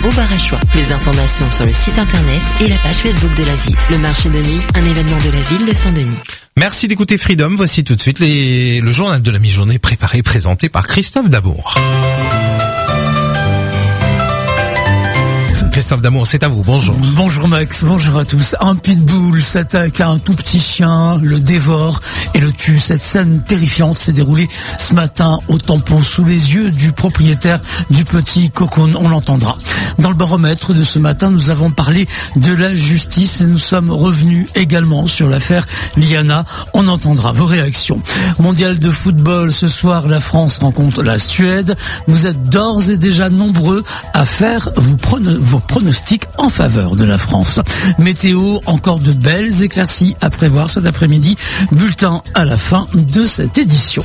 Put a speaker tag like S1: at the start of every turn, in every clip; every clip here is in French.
S1: au bar à choix. Plus d'informations sur le site internet et la page Facebook de la ville. Le marché de nuit, un événement de la ville de Saint-Denis.
S2: Merci d'écouter Freedom. Voici tout de suite le journal de la mi-journée préparé et présenté par Christophe Damour. Christophe Damour, c'est à vous, bonjour.
S3: Bonjour Max, bonjour à tous. Un pitbull s'attaque à un tout petit chien, le dévore et le tue. Cette scène terrifiante s'est déroulée ce matin au tampon sous les yeux du propriétaire du petit cocoon. On l'entendra. Dans le baromètre de ce matin, nous avons parlé de la justice et nous sommes revenus également sur l'affaire Liana. On entendra vos réactions. Mondial de football, ce soir, la France rencontre la Suède. Vous êtes d'ores et déjà nombreux à faire vos pronostics en faveur de la France. Météo, encore de belles éclaircies à prévoir cet après-midi. Bulletin à la fin de cette édition.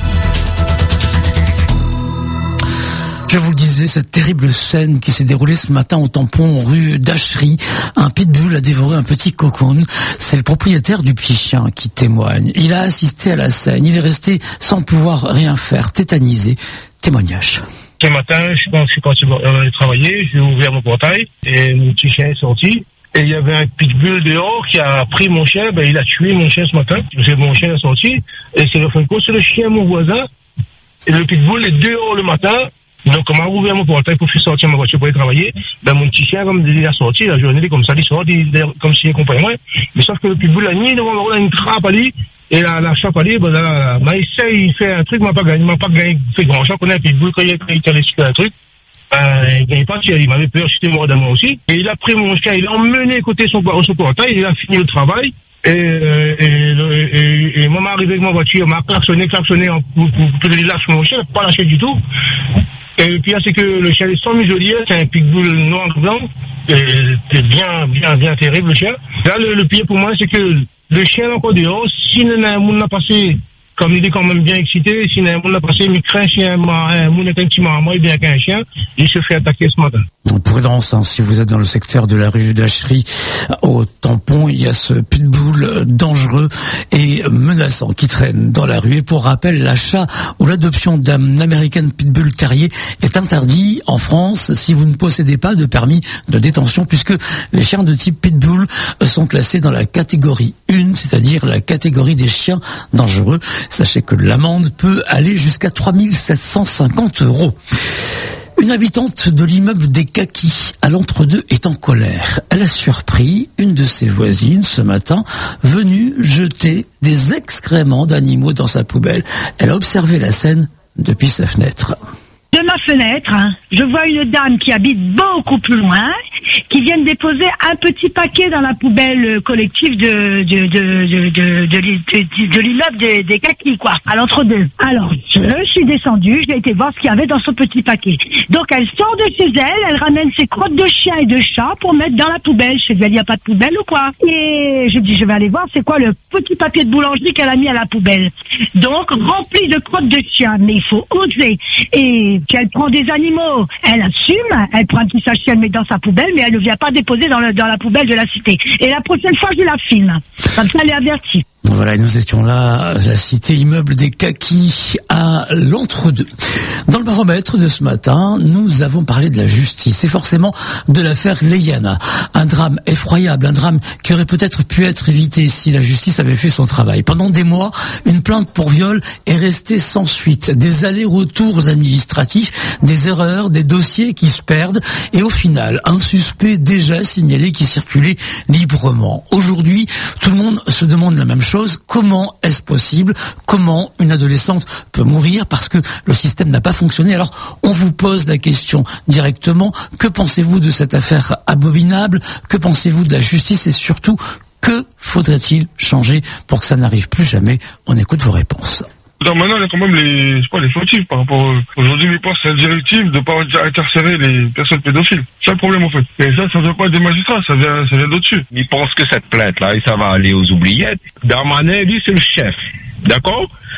S3: Je vous le disais, cette terrible scène qui s'est déroulée ce matin au tampon rue d'Achery. Un pitbull a dévoré un petit cocoon. C'est le propriétaire du petit chien qui témoigne. Il a assisté à la scène. Il est resté sans pouvoir rien faire, tétanisé. Témoignage.
S4: Ce matin, je pense que quand je travaillais, j'ai ouvert mon portail et mon petit chien est sorti. Et il y avait un pitbull dehors qui a pris mon chien, il a tué mon chien ce matin. C'est mon chien est sorti et c'est le chien mon voisin. Et le pitbull est dehors le matin. Donc, on m'a ouvert mon portail pour faire sortir ma voiture pour aller travailler. Mon petit chien, comme il a sorti, la journée, comme ça, il sort, comme s'il accompagnait moi. Mais sauf que le pitbull a mis devant moi, une trappe à lui. Et la chape à lui, il fait un truc, m'a pas gagné, fait grand chose. On a un pitbull, quand il a récupéré un truc, il gagne pas, il m'avait peur, c'était mort de moi aussi. Et il a pris mon chien, il l'a emmené côté son portail, il a fini le travail. Et moi, m'arrivé avec ma voiture, m'a klaxonné, pour lui lâcher mon chien, pas lâché du tout. Et puis, c'est que le chien est sans muselier, c'est un pitbull noir-blanc, c'est bien terrible, le chien. Là, le pire pour moi, c'est que le chien est encore dehors, si un monde n'a passé, comme il est quand même bien excité, si un monde n'a passé, il craint un monde est un petit marmot, bien qu'un chien, il se fait attaquer ce matin.
S3: Prudence, si vous êtes dans le secteur de la rue d'Achery, au tampon, il y a ce pitbull dangereux et menaçant qui traîne dans la rue. Et pour rappel, l'achat ou l'adoption d'un American Pitbull Terrier est interdit en France si vous ne possédez pas de permis de détention, puisque les chiens de type pitbull sont classés dans la catégorie 1, c'est-à-dire la catégorie des chiens dangereux. Sachez que l'amende peut aller jusqu'à 3 750 €. Une habitante de l'immeuble des Kakis à l'Entre-deux est en colère. Elle a surpris une de ses voisines ce matin, venue jeter des excréments d'animaux dans sa poubelle. Elle a observé la scène depuis sa fenêtre.
S5: De ma fenêtre, je vois une dame qui habite beaucoup plus loin, qui vient de déposer un petit paquet dans la poubelle collective de l'immeuble des Kakis, quoi, à l'Entre-deux. Alors, je suis descendue, j'ai été voir ce qu'il y avait dans ce petit paquet. Donc, elle sort de chez elle, elle ramène ses crottes de chien et de chat pour mettre dans la poubelle. Je dis, il n'y a pas de poubelle ou quoi? Et je dis, je vais aller voir c'est quoi le petit papier de boulangerie qu'elle a mis à la poubelle. Donc, rempli de crottes de chien, mais il faut oser. Et qu'elle prend des animaux, elle assume, elle prend un petit sachet, elle met dans sa poubelle, mais elle ne vient pas déposer dans la poubelle de la cité. Et la prochaine fois, je la filme. Comme ça, elle est avertie.
S3: Voilà, et nous étions là, la cité immeuble des Kakis à l'Entre-deux. Dans le baromètre de ce matin, nous avons parlé de la justice et forcément de l'affaire Liana. Un drame effroyable, un drame qui aurait peut-être pu être évité si la justice avait fait son travail. Pendant des mois, une plainte pour viol est restée sans suite. Des allers-retours administratifs, des erreurs, des dossiers qui se perdent et au final, un suspect déjà signalé qui circulait librement. Aujourd'hui, tout le monde se demande la même chose. Comment est-ce possible? Comment une adolescente peut mourir parce que le système n'a pas fonctionné? Alors, on vous pose la question directement. Que pensez-vous de cette affaire abominable? Que pensez-vous de la justice? Et surtout, que faudrait-il changer pour que ça n'arrive plus jamais? On écoute vos réponses.
S6: Non, maintenant, il y a quand même les fautifs par rapport aujourd'hui, ils pensent à la directive de pas incarcérer les personnes pédophiles. C'est le problème, en fait. Et ça vient pas des magistrats, ça vient d'au-dessus.
S7: Ils pensent que cette plainte-là, ça va aller aux oubliettes. Darmanin, lui, c'est le chef. D'accord?